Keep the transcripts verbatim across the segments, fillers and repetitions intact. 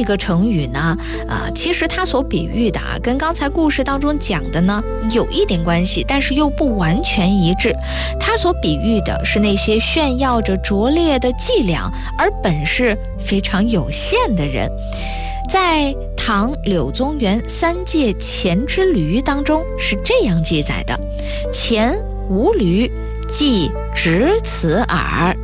个成语呢，呃，其实它所比喻的啊，跟刚才故事当中讲的呢有一点关系，但是又不完全一致。它所比喻的是那些炫耀着拙劣的伎俩而本事非常有限的人。在唐柳宗元《三借钱之驴》当中是这样记载的：钱无驴，即只此耳。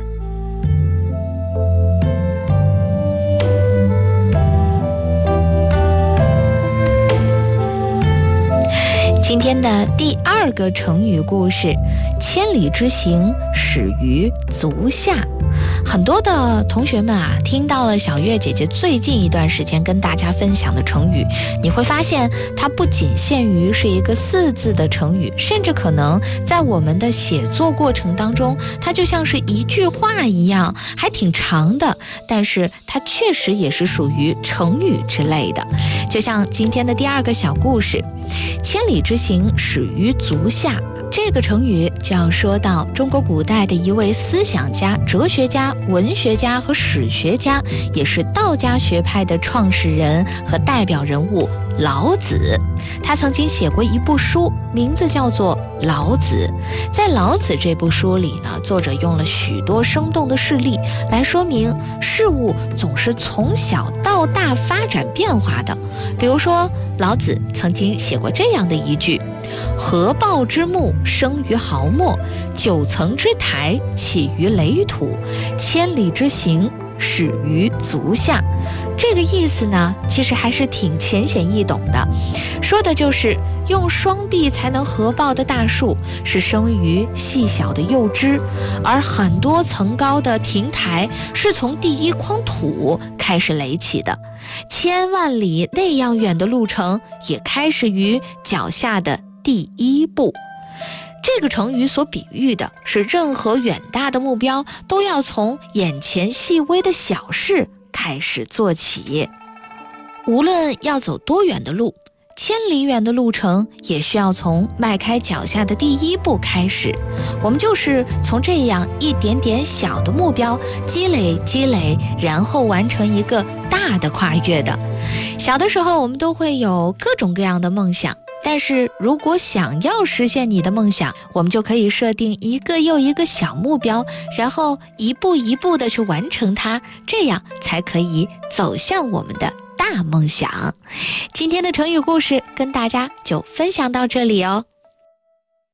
今天的第二个成语故事，千里之行，始于足下。很多的同学们啊，听到了小月姐姐最近一段时间跟大家分享的成语，你会发现它不仅限于是一个四字的成语，甚至可能在我们的写作过程当中，它就像是一句话一样，还挺长的，但是它确实也是属于成语之类的。就像今天的第二个小故事，千里之行，始于足下。这个成语就要说到中国古代的一位思想家、哲学家、文学家和史学家，也是道家学派的创始人和代表人物老子。他曾经写过一部书，名字叫做《老子》。在《老子》这部书里呢，作者用了许多生动的事例来说明事物总是从小到大发展变化的。比如说，老子曾经写过这样的一句：合抱之木，生于毫末；九层之台，起于垒土；千里之行，始于足下。这个意思呢，其实还是挺浅显易懂的，说的就是用双臂才能合抱的大树是生于细小的幼枝，而很多层高的亭台是从第一筐土开始垒起的，千万里那样远的路程也开始于脚下的第一步。这个成语所比喻的是任何远大的目标都要从眼前细微的小事开始做起。无论要走多远的路，千里远的路程也需要从迈开脚下的第一步开始。我们就是从这样一点点小的目标积累积累，然后完成一个大的跨越的。小的时候我们都会有各种各样的梦想，但是如果想要实现你的梦想，我们就可以设定一个又一个小目标，然后一步一步的去完成它，这样才可以走向我们的大梦想。今天的成语故事跟大家就分享到这里哦。